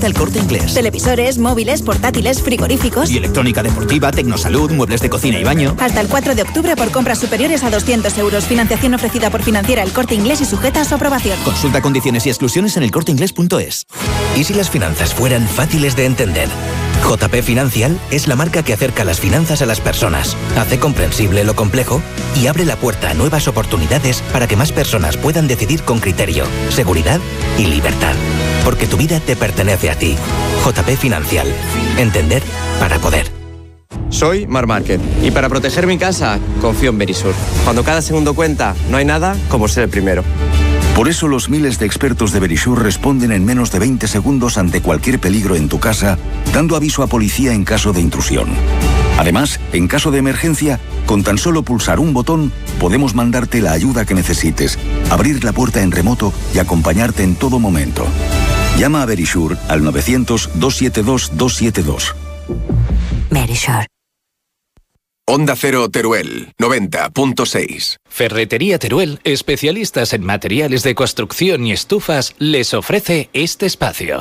El Corte Inglés. Televisores, móviles, portátiles, frigoríficos. Y electrónica deportiva, tecnosalud, muebles de cocina y baño. Hasta el 4 de octubre por compras superiores a 200 euros. Financiación ofrecida por Financiera El Corte Inglés y sujeta a su aprobación. Consulta condiciones y exclusiones en elcorteinglés.es. ¿Y si las finanzas fueran fáciles de entender? JP Financial es la marca que acerca las finanzas a las personas, hace comprensible lo complejo y abre la puerta a nuevas oportunidades para que más personas puedan decidir con criterio, seguridad y libertad. Porque tu vida te pertenece a ti. JP Financial. Entender para poder. Soy Mar Márquez y para proteger mi casa confío en Verisur. Cuando cada segundo cuenta, no hay nada como ser el primero. Por eso los miles de expertos de Verisur responden en menos de 20 segundos ante cualquier peligro en tu casa, dando aviso a policía en caso de intrusión. Además, en caso de emergencia, con tan solo pulsar un botón, podemos mandarte la ayuda que necesites, abrir la puerta en remoto y acompañarte en todo momento. Llama a Verisur al 900-272-272. Verisur. Onda Cero Teruel, 90.6. Ferretería Teruel, especialistas en materiales de construcción y estufas, les ofrece este espacio.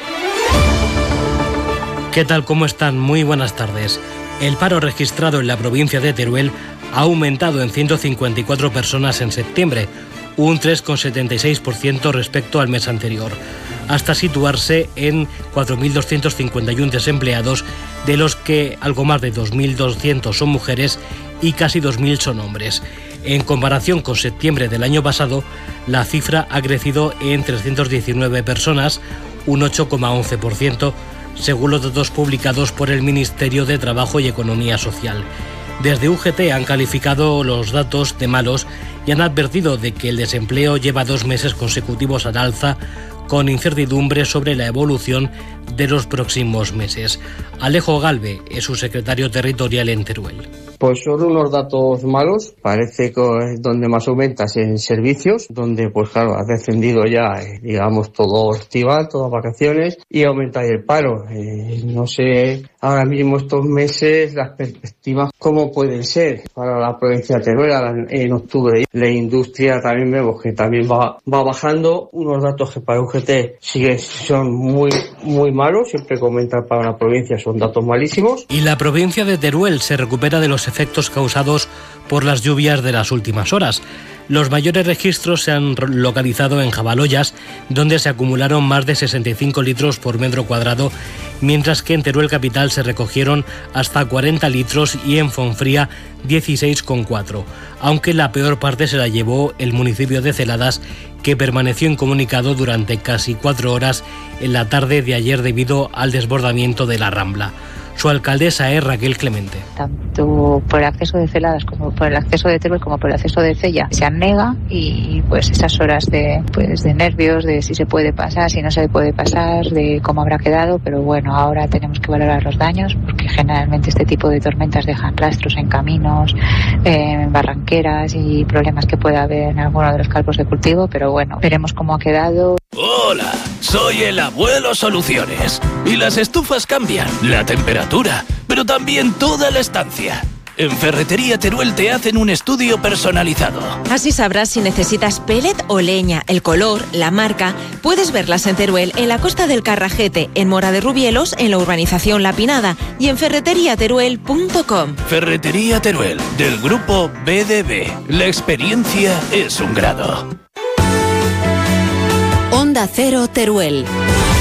¿Qué tal? ¿Cómo están? Muy buenas tardes. El paro registrado en la provincia de Teruel ha aumentado en 154 personas en septiembre, un 3,76% respecto al mes anterior, hasta situarse en 4.251 desempleados, de los que algo más de 2.200 son mujeres y casi 2.000 son hombres. En comparación con septiembre del año pasado, la cifra ha crecido en 319 personas, un 8,11%, según los datos publicados por el Ministerio de Trabajo y Economía Social. Desde UGT han calificado los datos de malos y han advertido de que el desempleo lleva 2 meses consecutivos al alza, con incertidumbre sobre la evolución de los próximos meses. Alejo Galve es su secretario territorial en Teruel. Pues son unos datos malos. Parece que es donde más aumentas en servicios, donde pues claro, has descendido ya, digamos, todo estival, todas vacaciones, y aumenta el paro. No sé ahora mismo estos meses las perspectivas cómo pueden ser para la provincia de Teruel en octubre. La industria también vemos que también va bajando. Unos datos que para UGT son muy malos, siempre comentan para una provincia son datos malísimos. Y la provincia de Teruel se recupera de los efectos causados por las lluvias de las últimas horas. Los mayores registros se han localizado en Jabaloyas, donde se acumularon más de 65 litros por metro cuadrado, mientras que en Teruel capital se recogieron hasta 40 litros y en Fonfría 16,4, aunque la peor parte se la llevó el municipio de Celadas, que permaneció incomunicado durante casi 4 horas en la tarde de ayer debido al desbordamiento de la Rambla. Su alcaldesa es Raquel Clemente. Tanto por el acceso de Celadas como por el acceso de Teruel como por el acceso de Cella se anega, y pues esas horas de nervios, de si se puede pasar, si no se puede pasar, de cómo habrá quedado, pero bueno, ahora tenemos que valorar los daños, porque generalmente este tipo de tormentas dejan rastros en caminos, en barranqueras y problemas que pueda haber en alguno de los campos de cultivo, pero bueno, veremos cómo ha quedado. Hola, soy el Abuelo Soluciones. Y las estufas cambian la temperatura, pero también toda la estancia. En Ferretería Teruel te hacen un estudio personalizado. Así sabrás si necesitas pellet o leña, el color, la marca. Puedes verlas en Teruel, en la Costa del Carrajete, en Mora de Rubielos, en la urbanización La Pinada y en ferreteriateruel.com. Ferretería Teruel, del grupo BDB. La experiencia es un grado. Onda Cero Teruel.